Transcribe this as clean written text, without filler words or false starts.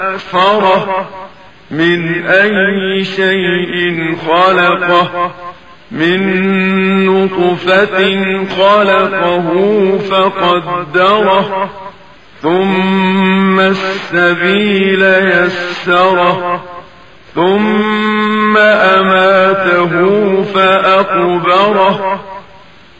فره من أي شيء خلقه من نطفة خلقه فقدره ثم السبيل يسره ثم أماته فأقبره